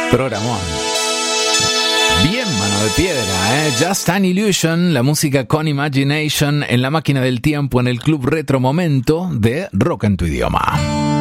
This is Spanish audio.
Programón. Bien, mano de piedra, ¿eh? Just an Illusion, la música con Imagination en la máquina del tiempo en el Club Retro Momento de Rock en tu idioma.